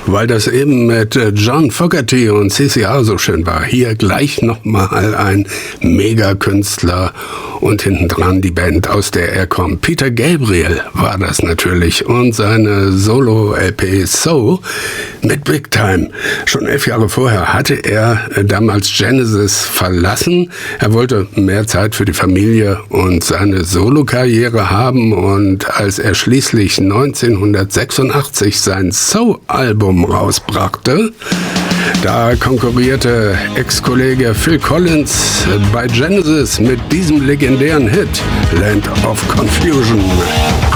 Weil das eben mit John Fogerty und CCR so schön war. Hier gleich nochmal ein Megakünstler und hintendran die Band, aus der er kommt. Peter Gabriel war das natürlich und seine Solo-LP So mit Big Time. Schon 11 Jahre vorher hatte er damals Genesis verlassen. Er wollte mehr Zeit für die Familie und seine Solo-Karriere haben, und als er schließlich 1986 sein So-Album rausbrachte, da konkurrierte Ex-Kollege Phil Collins bei Genesis mit diesem legendären Hit Land of Confusion.